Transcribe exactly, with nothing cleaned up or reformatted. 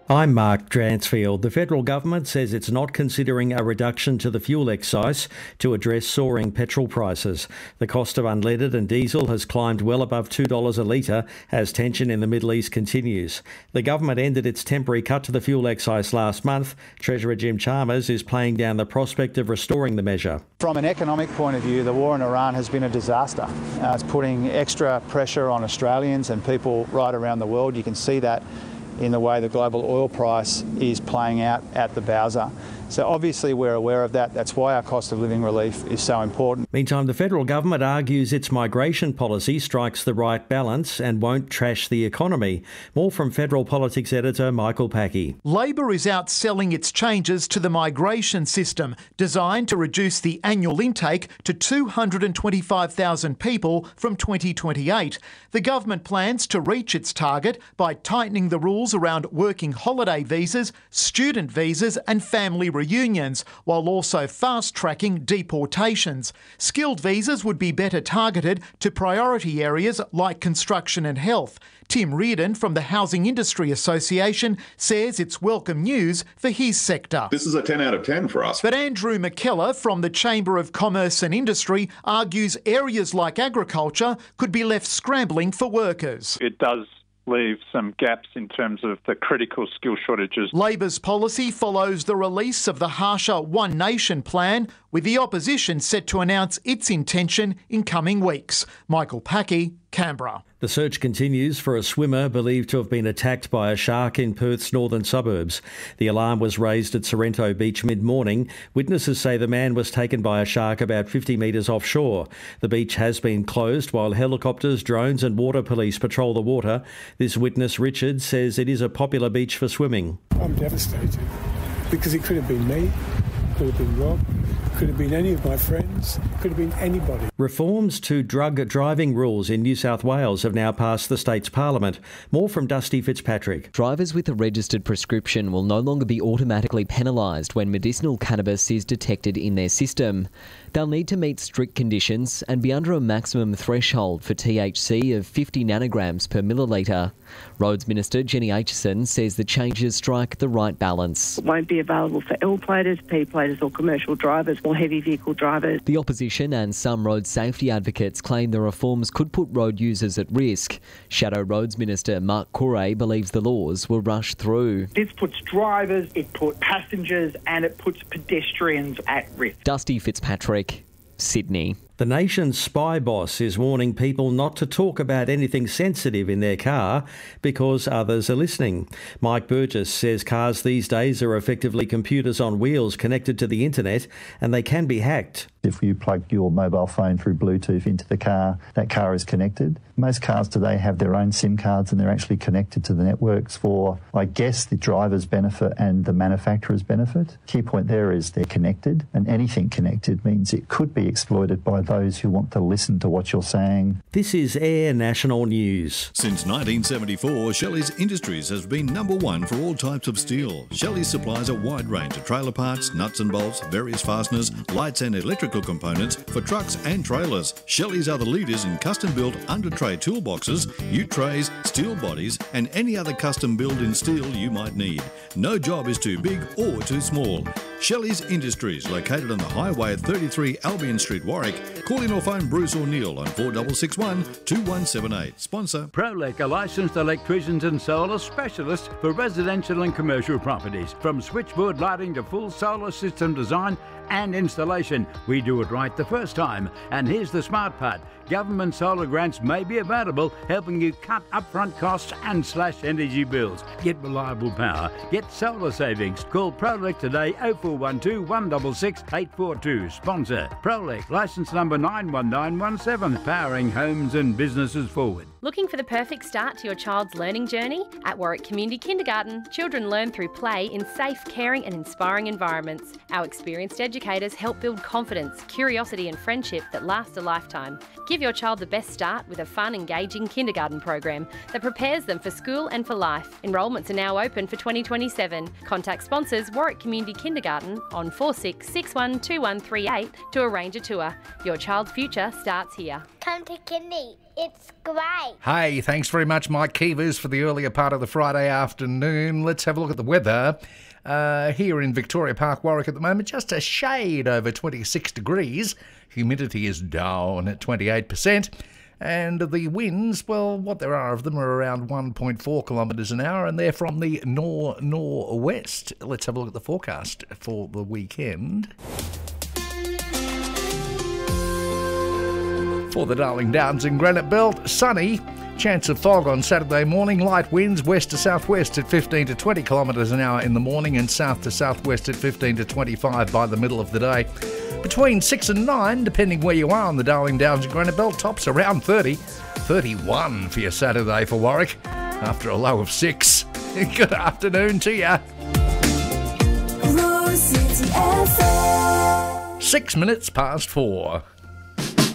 I'm Mark Dransfield. The federal government says it's not considering a reduction to the fuel excise to address soaring petrol prices. The cost of unleaded and diesel has climbed well above two dollars a litre as tension in the Middle East continues. The government ended its temporary cut to the fuel excise last month. Treasurer Jim Chalmers is playing down the prospect of restoring the measure. From an economic point of view, the war in Iran has been a disaster. Uh, it's putting extra pressure on Australians and people right around the world. You can see that in the way the global oil price is playing out at the bowser. So obviously we're aware of that. That's why our cost of living relief is so important. Meantime, the federal government argues its migration policy strikes the right balance and won't trash the economy. More from Federal Politics editor Michael Packey. Labor is outselling its changes to the migration system, designed to reduce the annual intake to two hundred twenty-five thousand people from twenty twenty-eight. The government plans to reach its target by tightening the rules around working holiday visas, student visas and family reunions, while also fast-tracking deportations. Skilled visas would be better targeted to priority areas like construction and health. Tim Reardon from the Housing Industry Association says it's welcome news for his sector. This is a ten out of ten for us. But Andrew McKellar from the Chamber of Commerce and Industry argues areas like agriculture could be left scrambling for workers. It does leave some gaps in terms of the critical skill shortages. Labor's policy follows the release of the harsher One Nation plan, with the opposition set to announce its intention in coming weeks. Michael Packey, Canberra. The search continues for a swimmer believed to have been attacked by a shark in Perth's northern suburbs. The alarm was raised at Sorrento Beach mid-morning. Witnesses say the man was taken by a shark about fifty metres offshore. The beach has been closed while helicopters, drones and water police patrol the water. This witness, Richard, says it is a popular beach for swimming. I'm devastated because it could have been me, could have been Rob, could have been any of my friends, could have been anybody. Reforms to drug driving rules in New South Wales have now passed the state's parliament. More from Dusty Fitzpatrick. Drivers with a registered prescription will no longer be automatically penalised when medicinal cannabis is detected in their system. They'll need to meet strict conditions and be under a maximum threshold for T H C of fifty nanograms per millilitre. Roads Minister Jenny Aitchison says the changes strike the right balance. It won't be available for L-platers, P-platers or commercial drivers or heavy vehicle drivers. The opposition and some road safety advocates claim the reforms could put road users at risk. Shadow Roads Minister Mark Corey believes the laws will rush through. This puts drivers, it puts passengers and it puts pedestrians at risk. Dusty Fitzpatrick, Sydney. The nation's spy boss is warning people not to talk about anything sensitive in their car because others are listening. Mike Burgess says cars these days are effectively computers on wheels connected to the internet and they can be hacked. If you plug your mobile phone through Bluetooth into the car, that car is connected. Most cars today have their own SIM cards and they're actually connected to the networks for, I guess, the driver's benefit and the manufacturer's benefit. Key point there is they're connected, and anything connected means it could be exploited by those who want to listen to what you're saying. This is Air National News. Since nineteen seventy-four, Shelley's Industries has been number one for all types of steel. Shelley's supplies a wide range of trailer parts, nuts and bolts, various fasteners, lights and electrical components for trucks and trailers. Shelley's are the leaders in custom-built under-tray toolboxes, U-trays, steel bodies and any other custom build in steel you might need. No job is too big or too small. Shelley's Industries, located on the highway at thirty-three Albion Street, Warwick. Call in or phone Bruce or Neil on four six six one, two one seven eight. Sponsor Prolec, a licensed electricians and solar specialist for residential and commercial properties. From switchboard lighting to full solar system design and installation, we do it right the first time. And here's the smart part. Government solar grants may be available, helping you cut upfront costs and slash energy bills. Get reliable power. Get solar savings. Call Prolec today, oh four one two, one six six, eight four two. Sponsor Prolec, licence number nine one nine one seven, powering homes and businesses forward. Looking for the perfect start to your child's learning journey? At Warwick Community Kindergarten, children learn through play in safe, caring and inspiring environments. Our experienced educators help build confidence, curiosity and friendship that last a lifetime. Give your child the best start with a fun, engaging kindergarten program that prepares them for school and for life. Enrolments are now open for twenty twenty-seven. Contact sponsors Warwick Community Kindergarten on four six six one two one three eight to arrange a tour. Your child's future starts here. come to Kindy. It's great. Hey, thanks very much, Mike Keevers, for the earlier part of the Friday afternoon. Let's have a look at the weather. Uh, here in Victoria Park, Warwick at the moment, just a shade over twenty-six degrees. Humidity is down at twenty-eight percent. And the winds, well, what there are of them are around one point four kilometres an hour, and they're from the nor-nor-west. Let's have a look at the forecast for the weekend. For the Darling Downs and Granite Belt, sunny. Chance of fog on Saturday morning. Light winds west to southwest at fifteen to twenty kilometres an hour in the morning, and south to southwest at fifteen to twenty-five by the middle of the day. Between six and nine, depending where you are on the Darling Downs and Granite Belt, tops around thirty. thirty-one for your Saturday for Warwick, after a low of six. Good afternoon to ya. Six minutes past four.